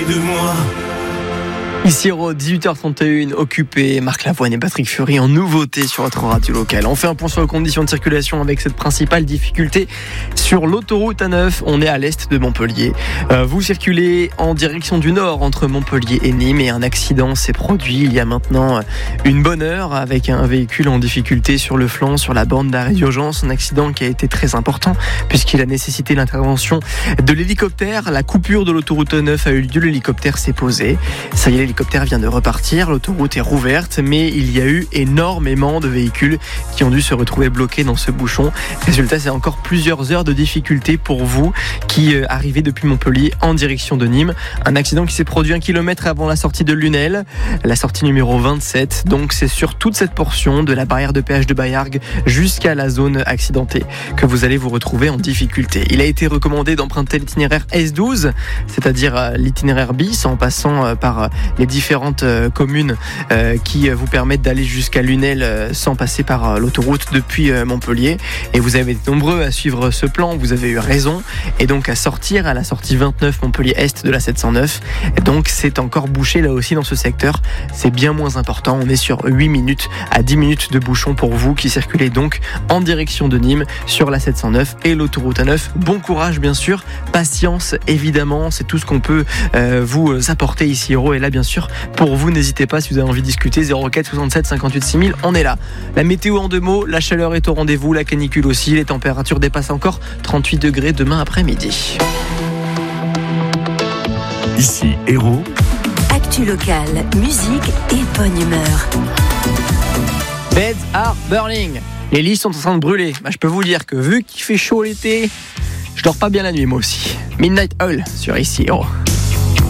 de moi. Ici, 18h31, occupé, Marc Lavoine et Patrick Fury en nouveauté sur votre radio locale. On fait un point sur les conditions de circulation avec cette principale difficulté sur l'autoroute A9. On est à l'est de Montpellier. Vous circulez en direction du nord entre Montpellier et Nîmes et un accident s'est produit il y a maintenant une bonne heure avec un véhicule en difficulté sur le flanc, sur la borne d'arrêt d'urgence. Un accident qui a été très important puisqu'il a nécessité l'intervention de l'hélicoptère. La coupure de l'autoroute A9 a eu lieu, l'hélicoptère s'est posé. Ça y est, l'hélicoptère vient de repartir, l'autoroute est rouverte, mais il y a eu énormément de véhicules qui ont dû se retrouver bloqués dans ce bouchon. Résultat, c'est encore plusieurs heures de difficulté pour vous qui arrivez depuis Montpellier en direction de Nîmes. Un accident qui s'est produit 1 kilomètre avant la sortie de Lunel, la sortie numéro 27. Donc c'est sur toute cette portion de la barrière de péage de Baillargues jusqu'à la zone accidentée que vous allez vous retrouver en difficulté. Il a été recommandé d'emprunter l'itinéraire S12, c'est-à-dire l'itinéraire bis en passant par les différentes communes qui vous permettent d'aller jusqu'à Lunel sans passer par l'autoroute depuis Montpellier. Et vous avez été nombreux à suivre ce plan, vous avez eu raison. Et donc à sortir à la sortie 29 Montpellier-Est de la 709. Et donc c'est encore bouché là aussi dans ce secteur. C'est bien moins important. On est sur 8 minutes à 10 minutes de bouchon pour vous qui circulez donc en direction de Nîmes sur la 709 et l'autoroute A9. Bon courage bien sûr, patience évidemment, c'est tout ce qu'on peut vous apporter ici Héros. Et là bien sûr pour vous, n'hésitez pas si vous avez envie de discuter, 04 67 58 6000, on est là. La météo en 2 mots, la chaleur est au rendez-vous, la canicule aussi, les températures dépassent encore 38 degrés demain après-midi. Ici Héros. Actu locale, musique et bonne humeur. Beds are burning. Les lits sont en train de brûler. Je peux vous dire que vu qu'il fait chaud l'été, je dors pas bien la nuit moi aussi. Midnight Oil sur Ici Héros.